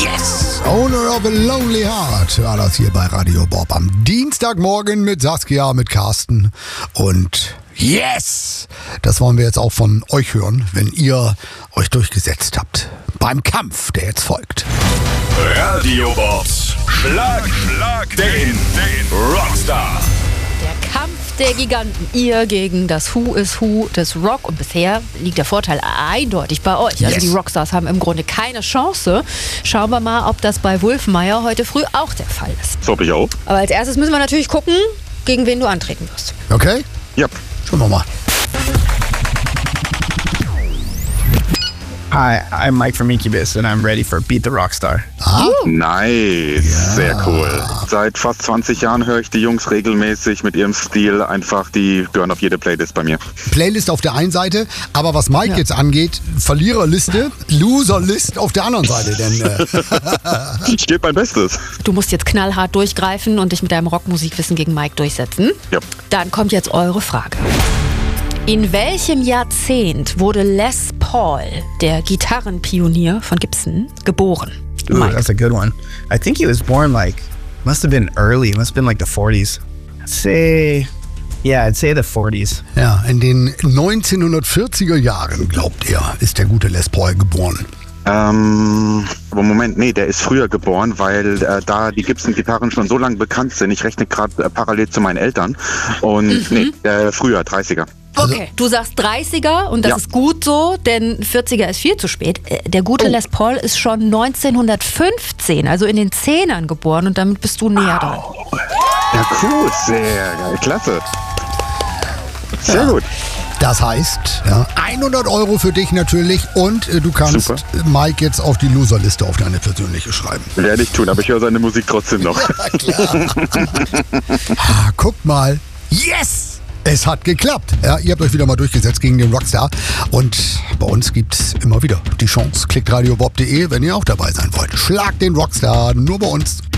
Yes! Owner of a Lonely Heart war das hier bei Radio Bob am Dienstagmorgen mit Saskia, mit Carsten und yes! Das wollen wir jetzt auch von euch hören, wenn ihr euch durchgesetzt habt. Beim Kampf, der jetzt folgt. Radio Bob. Schlag den Rockstar. Der Kampf der Giganten. Ihr gegen das Who is Who des Rock. Und bisher liegt der Vorteil eindeutig bei euch. Also die Rockstars haben im Grunde keine Chance. Schauen wir mal, ob das bei Wulfmeyer heute früh auch der Fall ist. Das hoffe ich auch. Aber als erstes müssen wir natürlich gucken, gegen wen du antreten wirst. Okay? Ja. Schauen wir mal. Hi, I'm Mike from Incubus and I'm ready for Beat the Rockstar. Nice, sehr cool. Seit fast 20 Jahren höre ich die Jungs regelmäßig mit ihrem Stil. Einfach, die gehören auf jede Playlist bei mir. Playlist auf der einen Seite, aber was Mike jetzt angeht, Verliererliste, Loserlist auf der anderen Seite. Denn Ich gebe mein Bestes. Du musst jetzt knallhart durchgreifen und dich mit deinem Rockmusikwissen gegen Mike durchsetzen. Ja. Dann kommt jetzt eure Frage. In welchem Jahrzehnt wurde Les Paul, der Gitarrenpionier von Gibson, geboren? Ooh, Mike. that's a good one. I think he was born must have been early. Must have been like the 40s. I'd say the 40s. ja, in den 1940er Jahren, glaubt er, ist der gute Les Paul geboren. Aber Moment, nee, der ist früher geboren, weil da die Gibson-Gitarren schon so lange bekannt sind. Ich rechne gerade parallel zu meinen Eltern. Und früher, 30er. Okay, du sagst 30er und das ist gut so, denn 40er ist viel zu spät. Der gute Les Paul ist schon 1915, also in den 10ern geboren und damit bist du näher dran. Ja, cool, sehr geil, klasse. Sehr gut. Das heißt, 100 € für dich natürlich und du kannst Super. Mike jetzt auf die Loserliste auf deine persönliche schreiben. Werde ich tun, aber ich höre seine Musik trotzdem noch. Guckt mal. Yes! Es hat geklappt. Ja, ihr habt euch wieder mal durchgesetzt gegen den Rockstar. Und bei uns gibt es immer wieder die Chance. Klickt radiobob.de, wenn ihr auch dabei sein wollt. Schlag den Rockstar, nur bei uns.